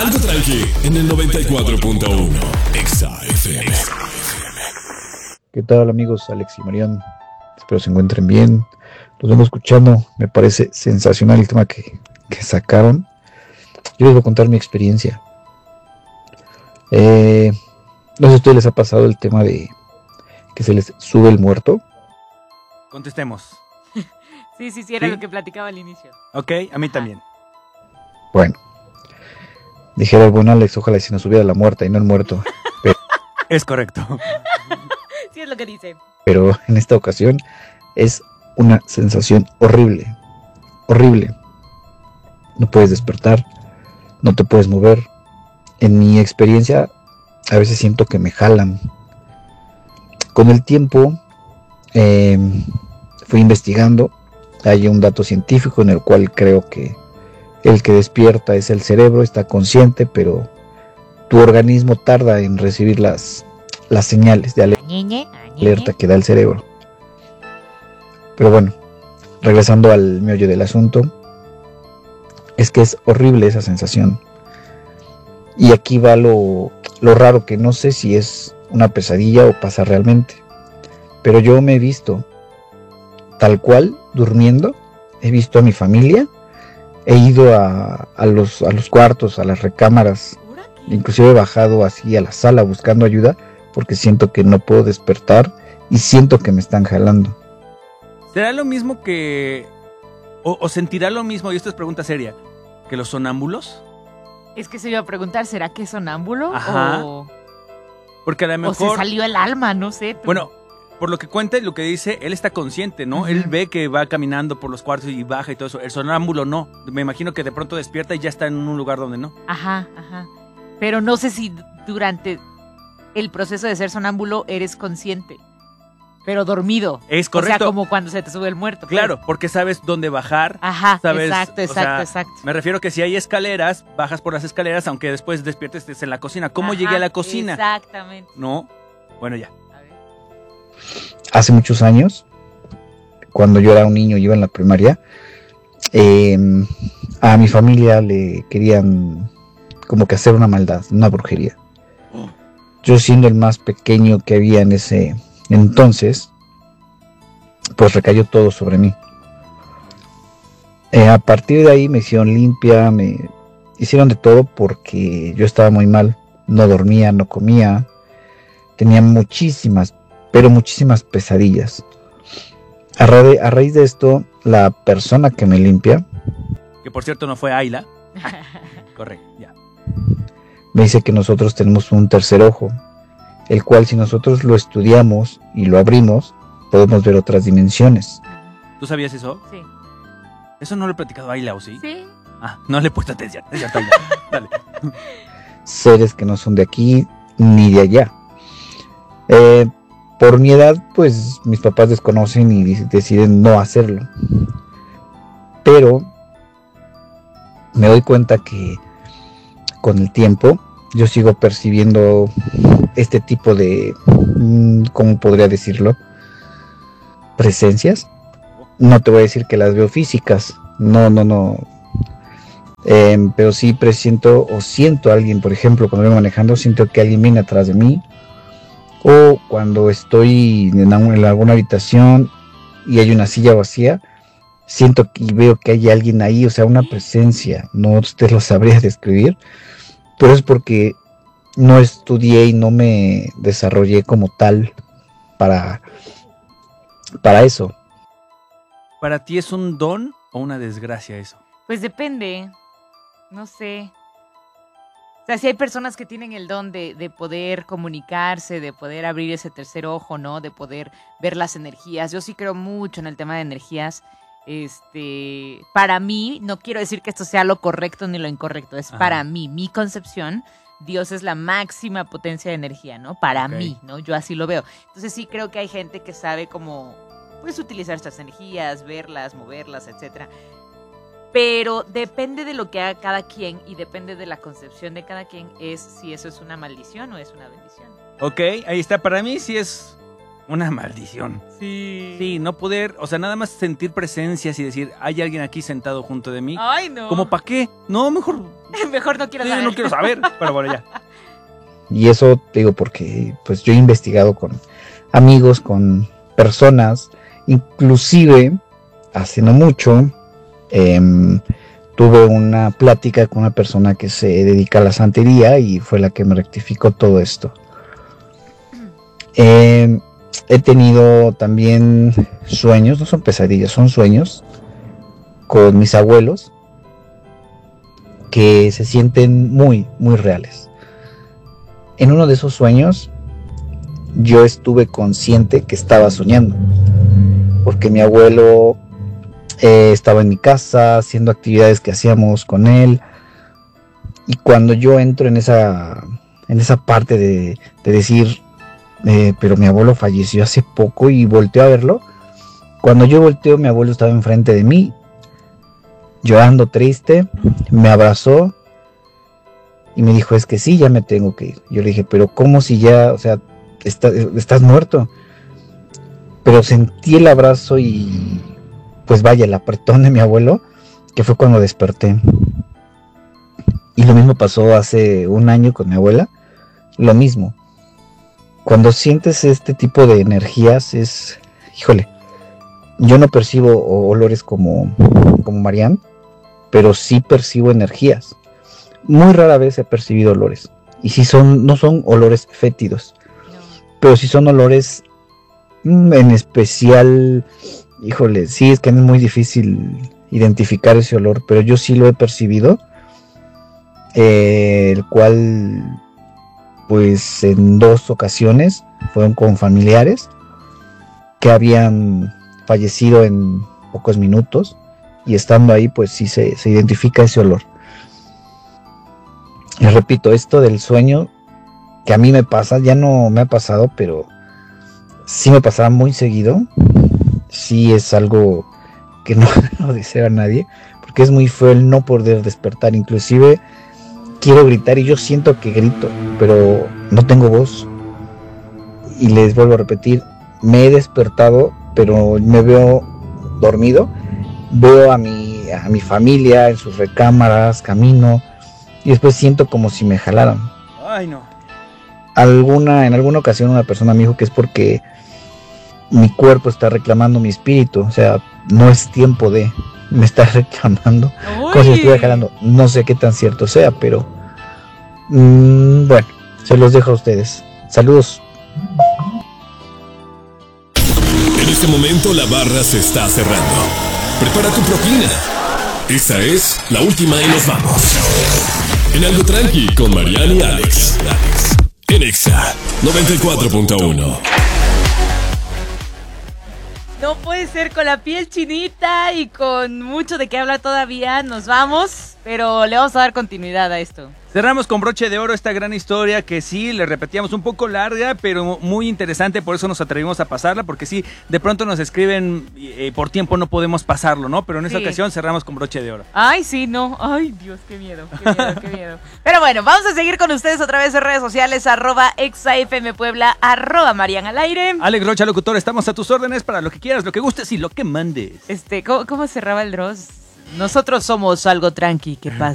Algo tranqui en el 94.1 Exa FM. ¿Qué tal, amigos? Alex y Marian. Espero se encuentren bien. Los vengo escuchando. Me parece sensacional el tema que sacaron. Yo les voy a contar mi experiencia. No sé si a ustedes les ha pasado el tema de que se les sube el muerto. Contestemos. Sí, era lo que platicaba al inicio. Ok, a mí también. Bueno, dijera el buen Alex, ojalá si nos subiera la muerta y no el muerto. Es correcto. Sí, es lo que dice. Pero en esta ocasión es una sensación horrible. Horrible. No puedes despertar, no te puedes mover. En mi experiencia, a veces siento que me jalan. Con el tiempo, fui investigando. Hay un dato científico en el cual creo que el que despierta es el cerebro, está consciente, pero tu organismo tarda en recibir las señales de alerta que da el cerebro. Pero bueno, regresando al meollo del asunto, es que es horrible esa sensación. Y aquí va lo raro, que no sé si es una pesadilla o pasa realmente. Pero yo me he visto tal cual, durmiendo. He visto a mi familia. He ido a los cuartos, a las recámaras. Inclusive he bajado así a la sala buscando ayuda, porque siento que no puedo despertar y siento que me están jalando. ¿Será lo mismo que... o sentirá lo mismo, y esto es pregunta seria, que los sonámbulos? Es que se iba a preguntar, ¿será que es sonámbulo? Ajá. Porque a lo mejor... O se salió el alma, no sé. Pero... Bueno, por lo que cuenta y lo que dice, él está consciente, ¿no? Uh-huh. Él ve que va caminando por los cuartos y baja y todo eso. El sonámbulo no. Me imagino que de pronto despierta y ya está en un lugar donde no. Ajá. Pero no sé si durante el proceso de ser sonámbulo eres consciente, pero dormido. Es correcto. O sea, como cuando se te sube el muerto. Claro, porque sabes dónde bajar. Ajá, sabes, exacto. Me refiero que si hay escaleras, bajas por las escaleras, aunque después despiertes estés en la cocina. ¿Cómo llegué a la cocina? Exactamente. ¿No? Bueno, ya. A ver. Hace muchos años, cuando yo era un niño y iba en la primaria, a mi familia le querían como que hacer una maldad, una brujería. Yo, siendo el más pequeño que había en ese entonces, pues recayó todo sobre mí. A partir de ahí me hicieron limpia, me hicieron de todo porque yo estaba muy mal. No dormía, no comía, tenía muchísimas pesadillas. A raíz de esto, la persona que me limpia, que por cierto no fue Ayla, correcto, ya, me dice que nosotros tenemos un tercer ojo, el cual, si nosotros lo estudiamos y lo abrimos, podemos ver otras dimensiones. ¿Tú sabías eso? Sí. ¿Eso no lo he platicado a Ayla o sí? Sí. Ah, no le he puesto atención. Dale. Seres que no son de aquí ni de allá. Por mi edad, pues mis papás desconocen y deciden no hacerlo. Pero me doy cuenta que con el tiempo yo sigo percibiendo este tipo de, ¿cómo podría decirlo? Presencias. No te voy a decir que las veo físicas, no. Pero sí presiento o siento a alguien, por ejemplo, cuando voy manejando, siento que alguien viene atrás de mí. O cuando estoy en alguna habitación y hay una silla vacía, siento y veo que hay alguien ahí, o sea, una presencia. No te lo sabría describir, pero es porque no estudié y no me desarrollé como tal para eso. ¿Para ti es un don o una desgracia eso? Pues depende, no sé. O sea, si hay personas que tienen el don de poder comunicarse, de poder abrir ese tercer ojo, ¿no? De poder ver las energías. Yo sí creo mucho en el tema de energías. Para mí, no quiero decir que esto sea lo correcto ni lo incorrecto, es para mí, mi concepción. Dios es la máxima potencia de energía, ¿no? Para mí, ¿no? Yo así lo veo. Entonces sí creo que hay gente que sabe cómo, pues, utilizar estas energías, verlas, moverlas, etcétera. Pero depende de lo que haga cada quien y depende de la concepción de cada quien, es si eso es una maldición o es una bendición. Ok, ahí está. Para mí sí es una maldición. Sí. Sí, no poder, o sea, nada más sentir presencias y decir, hay alguien aquí sentado junto de mí. Ay, no. ¿Cómo para qué? No, mejor Mejor no quiero sí, saber. no quiero saber. Pero bueno, ya. Y eso te digo porque pues yo he investigado con amigos, con personas, inclusive hace no mucho tuve una plática con una persona que se dedica a la santería y fue la que me rectificó todo esto. He tenido también sueños, no son pesadillas, son sueños con mis abuelos que se sienten muy, muy reales. En uno de esos sueños yo estuve consciente que estaba soñando, porque mi abuelo estaba en mi casa haciendo actividades que hacíamos con él, y cuando yo entro en esa parte de decir, pero mi abuelo falleció hace poco, y volteo a verlo, cuando yo volteo mi abuelo estaba enfrente de mí, llorando triste, me abrazó y me dijo, es que sí, ya me tengo que ir. Yo le dije, pero ¿cómo si ya, o sea, estás muerto? Pero sentí el abrazo y pues vaya, el apretón de mi abuelo, que fue cuando desperté. Y lo mismo pasó hace un año con mi abuela, lo mismo. Cuando sientes este tipo de energías es, híjole, yo no percibo olores como Marian, pero sí percibo energías. Muy rara vez he percibido olores. Y sí no son olores fétidos, pero sí son olores en especial, híjole, sí, es que es muy difícil identificar ese olor, pero yo sí lo he percibido, el cual, pues en 2 ocasiones fueron con familiares que habían fallecido en pocos minutos, y estando ahí, pues sí se identifica ese olor. Y repito, esto del sueño, que a mí me pasa, ya no me ha pasado, pero sí me pasará muy seguido. Sí es algo que no lo deseo a nadie, porque es muy feo el no poder despertar. Inclusive quiero gritar y yo siento que grito, pero no tengo voz. Y les vuelvo a repetir, me he despertado, pero me veo dormido. Veo a mi familia en sus recámaras, camino, y después siento como si me jalaran. Ay, no. En alguna ocasión una persona me dijo que es porque mi cuerpo está reclamando mi espíritu, o sea, no es tiempo de, me está reclamando. Uy. Como si me estuviera jalando. No sé qué tan cierto sea, pero bueno, se los dejo a ustedes. Saludos. En este momento la barra se está cerrando. Prepara tu propina. Esta es la última y nos vamos. En Algo Tranqui con Marian y Alex. En Exa 94.1. No puede ser, con la piel chinita y con mucho de qué hablar todavía. Nos vamos, pero le vamos a dar continuidad a esto. Cerramos con broche de oro esta gran historia que sí, le repetíamos, un poco larga, pero muy interesante, por eso nos atrevimos a pasarla, porque sí, de pronto nos escriben, por tiempo no podemos pasarlo, ¿no? Pero en esta ocasión cerramos con broche de oro. Ay, sí, no. Ay, Dios, qué miedo, qué miedo, qué miedo. Pero bueno, vamos a seguir con ustedes a través de redes sociales, @ExaFMPuebla, @Marian al aire. Alex Rocha, locutor, estamos a tus órdenes para lo que quieras, lo que gustes y lo que mandes. ¿Cómo cerraba el Dross? Nosotros somos Algo Tranqui, ¿qué pasa?